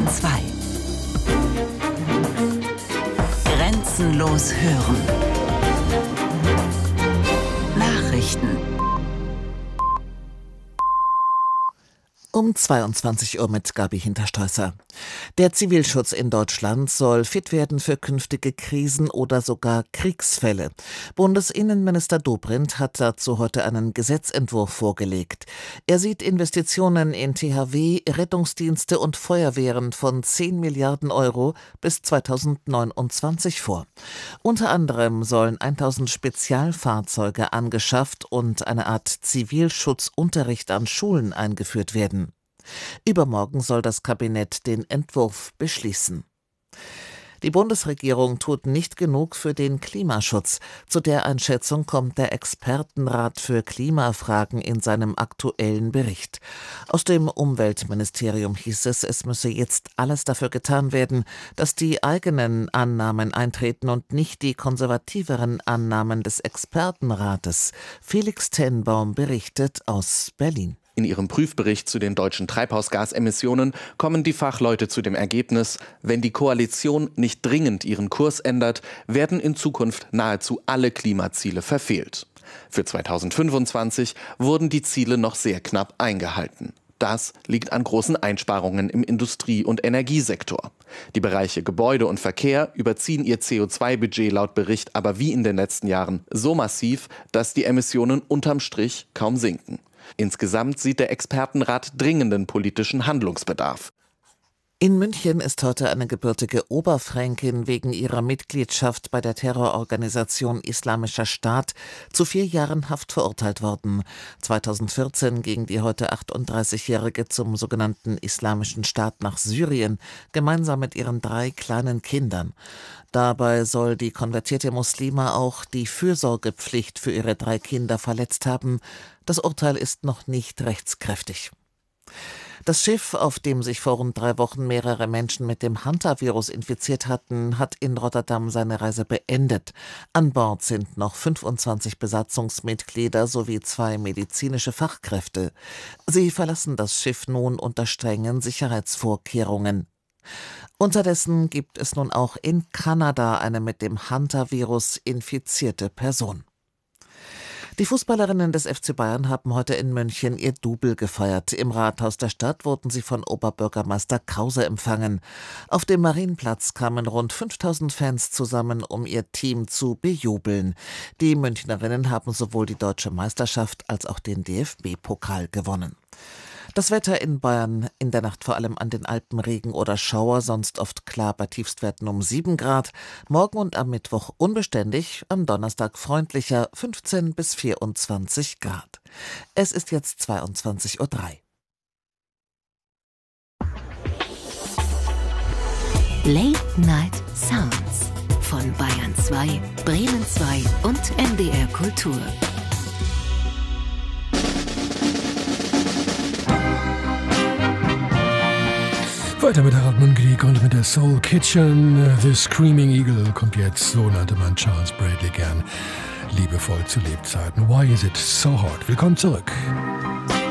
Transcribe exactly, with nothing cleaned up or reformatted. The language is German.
Bayern zwei. Grenzenlos hören. Nachrichten. Um zweiundzwanzig Uhr mit Gabi Hinterstoesser. Der Zivilschutz in Deutschland soll fit werden für künftige Krisen oder sogar Kriegsfälle. Bundesinnenminister Dobrindt hat dazu heute einen Gesetzentwurf vorgelegt. Er sieht Investitionen in T H W, Rettungsdienste und Feuerwehren von zehn Milliarden Euro bis zweitausendneunundzwanzig vor. Unter anderem sollen tausend Spezialfahrzeuge angeschafft und eine Art Zivilschutzunterricht an Schulen eingeführt werden. Übermorgen soll das Kabinett den Entwurf beschließen. Die Bundesregierung tut nicht genug für den Klimaschutz. Zu der Einschätzung kommt der Expertenrat für Klimafragen in seinem aktuellen Bericht. Aus dem Umweltministerium hieß es, es müsse jetzt alles dafür getan werden, dass die eigenen Annahmen eintreten und nicht die konservativeren Annahmen des Expertenrates. Felix Tenbaum berichtet aus Berlin. In ihrem Prüfbericht zu den deutschen Treibhausgasemissionen kommen die Fachleute zu dem Ergebnis, wenn die Koalition nicht dringend ihren Kurs ändert, werden in Zukunft nahezu alle Klimaziele verfehlt. Für zweitausendfünfundzwanzig wurden die Ziele noch sehr knapp eingehalten. Das liegt an großen Einsparungen im Industrie- und Energiesektor. Die Bereiche Gebäude und Verkehr überziehen ihr C O zwei Budget laut Bericht aber wie in den letzten Jahren so massiv, dass die Emissionen unterm Strich kaum sinken. Insgesamt sieht der Expertenrat dringenden politischen Handlungsbedarf. In München ist heute eine gebürtige Oberfränkin wegen ihrer Mitgliedschaft bei der Terrororganisation Islamischer Staat zu vier Jahren Haft verurteilt worden. zweitausendvierzehn ging die heute achtunddreißigjährige zum sogenannten Islamischen Staat nach Syrien, gemeinsam mit ihren drei kleinen Kindern. Dabei soll die konvertierte Muslima auch die Fürsorgepflicht für ihre drei Kinder verletzt haben. Das Urteil ist noch nicht rechtskräftig. Das Schiff, auf dem sich vor rund drei Wochen mehrere Menschen mit dem Hantavirus infiziert hatten, hat in Rotterdam seine Reise beendet. An Bord sind noch fünfundzwanzig Besatzungsmitglieder sowie zwei medizinische Fachkräfte. Sie verlassen das Schiff nun unter strengen Sicherheitsvorkehrungen. Unterdessen gibt es nun auch in Kanada eine mit dem Hantavirus infizierte Person. Die Fußballerinnen des F C Bayern haben heute in München ihr Double gefeiert. Im Rathaus der Stadt wurden sie von Oberbürgermeister Krause empfangen. Auf dem Marienplatz kamen rund fünftausend Fans zusammen, um ihr Team zu bejubeln. Die Münchnerinnen haben sowohl die deutsche Meisterschaft als auch den D F B-Pokal gewonnen. Das Wetter in Bayern, in der Nacht vor allem an den Alpen Regen oder Schauer, sonst oft klar bei Tiefstwerten um sieben Grad. Morgen und am Mittwoch unbeständig, am Donnerstag freundlicher fünfzehn bis vierundzwanzig Grad. Es ist jetzt zweiundzwanzig Uhr drei. Late Night Sounds von Bayern zwei, Bremen zwei und M D R Kultur. Weiter mit Harald Mundgrieg und mit der Soul Kitchen. The Screaming Eagle kommt jetzt, so nannte man Charles Bradley gern liebevoll zu Lebzeiten. Why is it so hot? Willkommen zurück.